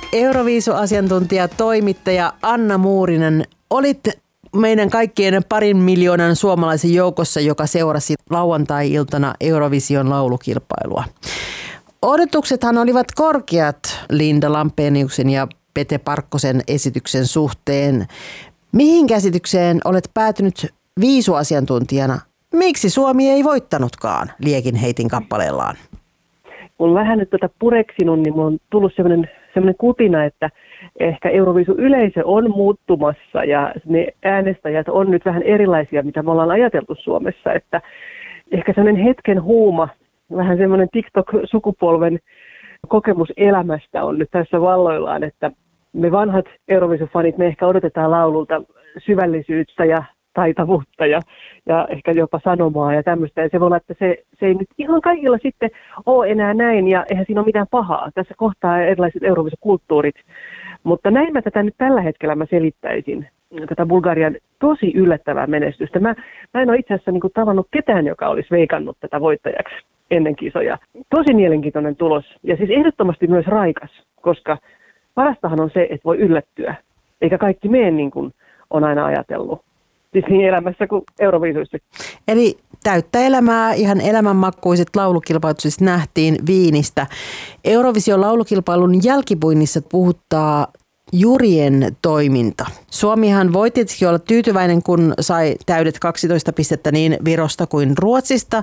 Euroviisu-asiantuntija, toimittaja Anna Muurinen, olit meidän kaikkien 2 miljoonan suomalaisen joukossa, joka seurasi lauantai-iltana Eurovision laulukilpailua. Odotuksethan olivat korkeat Linda Lampeniuksen ja Pete Parkkosen esityksen suhteen. Mihin käsitykseen olet päätynyt viisuasiantuntijana? Miksi Suomi ei voittanutkaan Liekin heitin kappaleellaan? Kun vähän nyt pureksinut, niin mulla on tullut sellainen kutina, että ehkä Euroviisu-yleisö on muuttumassa ja ne äänestäjät on nyt vähän erilaisia, mitä me ollaan ajateltu Suomessa. Että ehkä sellainen hetken huuma, vähän semmoinen TikTok-sukupolven kokemus elämästä on nyt tässä valloillaan, että me vanhat Euroviisu-fanit, me ehkä odotetaan laululta syvällisyyttä ja taitavuutta ja ehkä jopa sanomaa ja tämmöistä. Ja se voi olla, että se ei nyt ihan kaikilla sitten ole enää näin ja eihän siinä ole mitään pahaa. Tässä kohtaa erilaiset Euroviisu-kulttuurit. Mutta näin mä tätä nyt tällä hetkellä mä selittäisin, tätä Bulgarian tosi yllättävää menestystä. Mä en ole itse asiassa niin kuin tavannut ketään, joka olisi veikannut tätä voittajaksi ennen kisoja. Tosi mielenkiintoinen tulos ja siis ehdottomasti myös raikas, koska parastahan on se, että voi yllättyä, eikä kaikki mene niin kuin on aina ajatellut. Siis niin elämässä kuin Euroviisuissa. Eli täyttä elämää, ihan elämänmakkuiset laulukilpailut siis nähtiin Viinistä. Eurovision laulukilpailun jälkipuinnissa puhuttaa jurien toiminta. Suomihan voi tietysti olla tyytyväinen, kun sai täydet 12 pistettä niin Virosta kuin Ruotsista.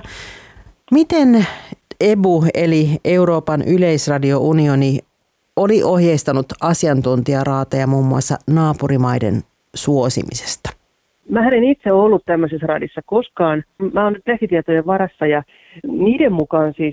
Miten EBU eli Euroopan yleisradiounioni oli ohjeistanut asiantuntijaraateja muun muassa naapurimaiden suosimisesta? Mä en itse ollut tämmöisessä radissa koskaan. Mä oon nyt lehtitietojen varassa ja niiden mukaan siis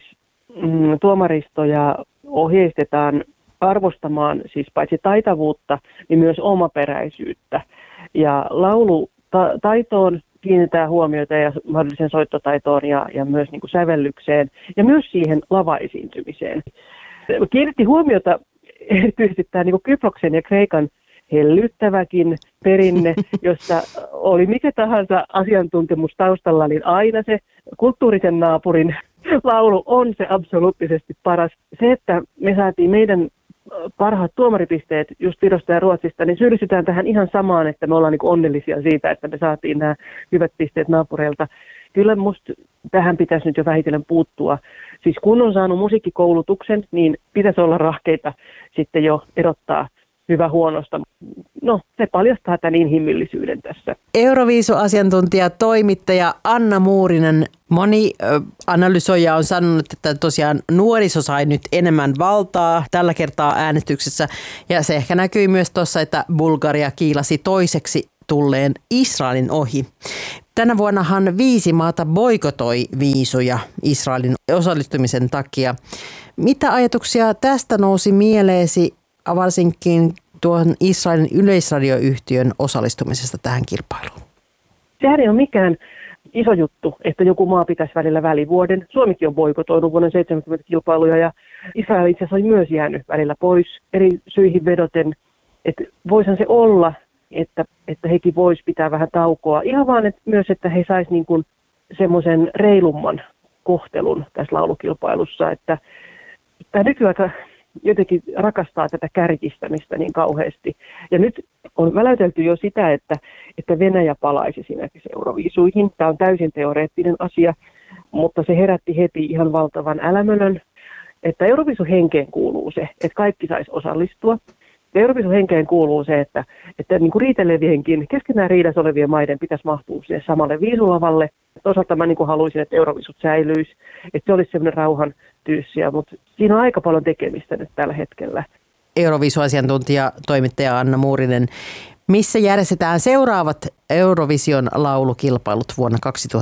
tuomaristoja ohjeistetaan arvostamaan siis paitsi taitavuutta, niin myös omaperäisyyttä. Ja laulutaitoon kiinnitetään huomiota ja mahdolliseen soittotaitoon ja myös niin kuin sävellykseen ja myös siihen lavaesiintymiseen. Kiinnitti huomiota erityisesti tämä niin kuin Kyproksen ja Kreikan hellyttäväkin perinne, jossa oli mikä tahansa asiantuntemus taustalla, niin aina se kulttuurisen naapurin laulu on se absoluuttisesti paras. Se, että me saatiin meidän parhaat tuomaripisteet just Virosta ja Ruotsista, niin syyllistytään tähän ihan samaan, että me ollaan niin kuin onnellisia siitä, että me saatiin nämä hyvät pisteet naapureilta. Kyllä musta tähän pitäisi nyt jo vähitellen puuttua. Siis kun on saanut musiikkikoulutuksen, niin pitäisi olla rahkeita sitten jo erottaa hyvä huonosta. No, se paljastaa tämän inhimillisyyden tässä. Euroviisu-asiantuntija, toimittaja Anna Muurinen. Moni analysoija on sanonut, että tosiaan nuoriso sai nyt enemmän valtaa tällä kertaa äänestyksessä. Ja se ehkä näkyy myös tuossa, että Bulgaria kiilasi toiseksi tulleen Israelin ohi. Tänä vuonnahan 5 maata boikotoi viisuja Israelin osallistumisen takia. Mitä ajatuksia tästä nousi mieleesi varsinkin tuon Israelin yleisradioyhtiön osallistumisesta tähän kilpailuun? Sehän ei ole mikään iso juttu, että joku maa pitäisi välillä välivuoden. Suomikin on boikotoinut vuoden 70 kilpailuja ja Israel itse asiassa oli myös jäänyt välillä pois eri syihin vedoten. Että voisihan se olla, että hekin vois pitää vähän taukoa. Ihan vaan myös, että he sais niin kuin semmoisen reilumman kohtelun tässä laulukilpailussa. Että tämä nykyaika jotenkin rakastaa tätä kärjistämistä niin kauheasti. Ja nyt on väläytelty jo sitä, että Venäjä palaisi sinäkin Euroviisuihin. Tämä on täysin teoreettinen asia, mutta se herätti heti ihan valtavan älämölön, että Euroviisuhenkeen kuuluu se, että kaikki saisi osallistua. Ja Euroviisuhenkeen kuuluu se, että niin kuin riitelevienkin, keskenään riidassa olevien maiden pitäisi mahtua siihen samalle viisulavalle. Toisaalta mä niin kuin haluaisin, että Euroviisut säilyisi, että se olisi sellainen rauhan tyyssiä, mutta siinä on aika paljon tekemistä nyt tällä hetkellä. Euroviisuasiantuntija, toimittaja Anna Muurinen. Missä järjestetään seuraavat Eurovision laulukilpailut vuonna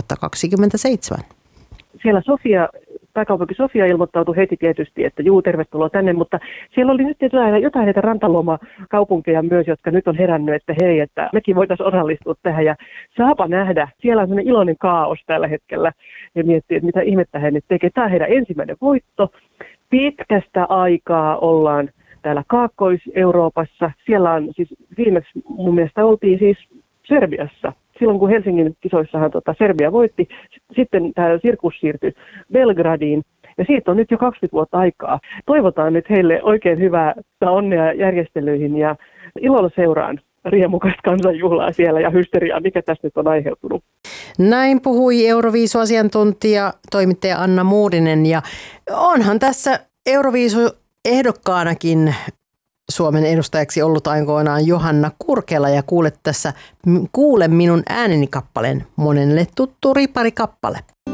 2027? Siellä pääkaupunki Sofia ilmoittautui heti tietysti, että tervetuloa tänne, mutta siellä oli nyt jotain näitä rantalomakaupunkeja myös, jotka nyt on herännyt, että hei, että mekin voitaisiin osallistua tähän ja saapa nähdä. Siellä on sellainen iloinen kaos tällä hetkellä ja miettii, että mitä ihmettä he nyt tekee. Tämä on heidän ensimmäinen voitto. Pitkästä aikaa ollaan täällä Kaakkois-Euroopassa. Siellä on siis viimeksi mun mielestä oltiin siis Serbiassa. Silloin kun Helsingin kisoissahan Serbia voitti, sitten tämä sirkus siirtyi Belgradiin Ja siitä on nyt jo 20 vuotta aikaa. Toivotaan nyt heille oikein hyvää onnea järjestelyihin ja ilolla seuraan riemukasta kansanjuhlaa siellä ja hysteriaa, mikä tästä nyt on aiheutunut. Näin puhui Euroviisu-asiantuntija, toimittaja Anna Muurinen, ja onhan tässä Euroviisu-ehdokkaanakin Suomen edustajaksi ollut aikoinaan Johanna Kurkela, ja kuule tässä Kuule minun ääneni -kappaleen, monelle tuttu riparikappale.